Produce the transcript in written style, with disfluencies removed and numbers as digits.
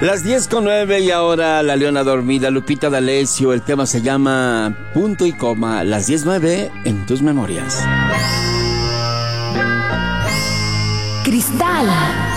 Las 10:09 y ahora la leona dormida, Lupita D'Alessio. El tema se llama Punto y Coma. Las 10:09 en tus memorias. Cristal